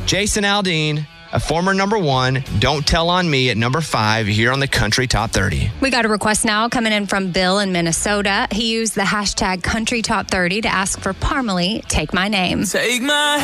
Jason Aldean, a former number 1, Don't Tell on Me at number 5 here on the Country Top 30. We got a request now coming in from Bill in Minnesota. He used the hashtag Country Top 30 to ask for Parmalee, Take My Name. Take my